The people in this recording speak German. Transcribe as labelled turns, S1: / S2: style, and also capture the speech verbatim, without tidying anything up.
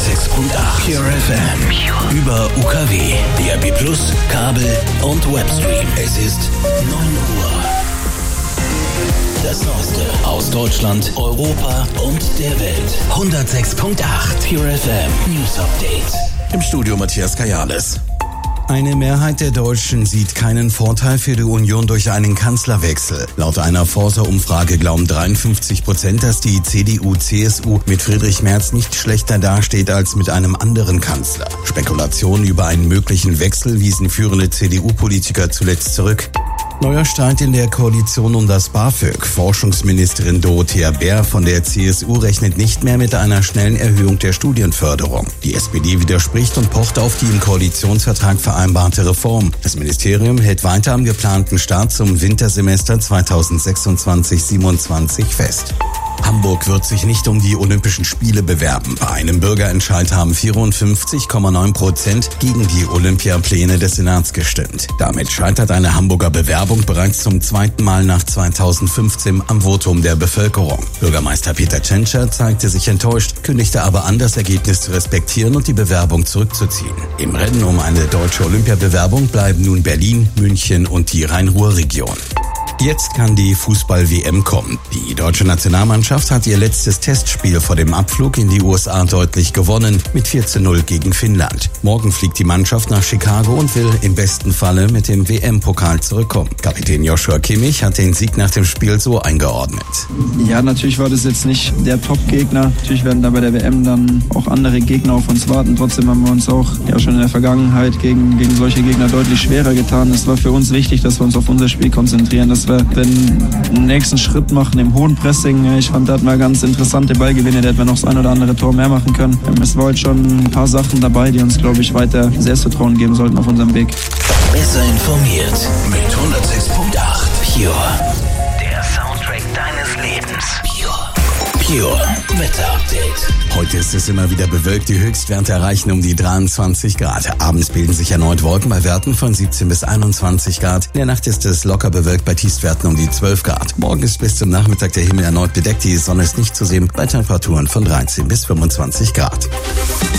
S1: hundertsechs Komma acht Pure F M. Über U K W, D A B plus, Kabel und Webstream. Es ist neun Uhr. Das Neueste aus Deutschland, Europa und der Welt. hundertsechs Komma acht Pure F M News Update.
S2: Im Studio Matthias Kajales.
S3: Eine Mehrheit der Deutschen sieht keinen Vorteil für die Union durch einen Kanzlerwechsel. Laut einer Forsa-Umfrage glauben dreiundfünfzig Prozent, dass die C D U C S U mit Friedrich Merz nicht schlechter dasteht als mit einem anderen Kanzler. Spekulationen über einen möglichen Wechsel wiesen führende C D U-Politiker zuletzt zurück. Neuer Streit in der Koalition um das BAföG. Forschungsministerin Dorothea Bär von der C S U rechnet nicht mehr mit einer schnellen Erhöhung der Studienförderung. Die S P D widerspricht und pocht auf die im Koalitionsvertrag vereinbarte Reform. Das Ministerium hält weiter am geplanten Start zum Wintersemester zweitausendsechsundzwanzig siebenundzwanzig fest. Hamburg wird sich nicht um die Olympischen Spiele bewerben. Bei einem Bürgerentscheid haben vierundfünfzig Komma neun Prozent gegen die Olympiapläne des Senats gestimmt. Damit scheitert eine Hamburger Bewerbung bereits zum zweiten Mal nach zweitausendfünfzehn am Votum der Bevölkerung. Bürgermeister Peter Tschentscher zeigte sich enttäuscht, kündigte aber an, das Ergebnis zu respektieren und die Bewerbung zurückzuziehen. Im Rennen um eine deutsche Olympiabewerbung bleiben nun Berlin, München und die Rhein-Ruhr-Region. Jetzt kann die Fußball-W M kommen. Die deutsche Nationalmannschaft hat ihr letztes Testspiel vor dem Abflug in die U S A deutlich gewonnen, mit vier zu null gegen Finnland. Morgen fliegt die Mannschaft nach Chicago und will im besten Falle mit dem W M-Pokal zurückkommen. Kapitän Joshua Kimmich hat den Sieg nach dem Spiel so eingeordnet.
S4: Ja, natürlich war das jetzt nicht der Top-Gegner. Natürlich werden da bei der W M dann auch andere Gegner auf uns warten. Trotzdem haben wir uns auch ja schon in der Vergangenheit gegen, gegen solche Gegner deutlich schwerer getan. Es war für uns wichtig, dass wir uns auf unser Spiel konzentrieren, dass wir den nächsten Schritt machen im hohen Pressing. Ich fand, da hatten wir ganz interessante Ballgewinne, da hätten wir noch das ein oder andere Tor mehr machen können. Es war heute schon ein paar Sachen dabei, die uns, glaube ich, weiter Selbstvertrauen geben sollten auf unserem Weg.
S1: Besser informiert mit hundertsechs Komma acht Pure. Der Soundtrack deines Lebens. Pure. Pure Wetter Update.
S3: Heute ist es immer wieder bewölkt, die Höchstwerte erreichen um die dreiundzwanzig Grad. Abends bilden sich erneut Wolken bei Werten von siebzehn bis einundzwanzig Grad. In der Nacht ist es locker bewölkt bei Tiefstwerten um die zwölf Grad. Morgen ist bis zum Nachmittag der Himmel erneut bedeckt, die Sonne ist nicht zu sehen bei Temperaturen von dreizehn bis fünfundzwanzig Grad.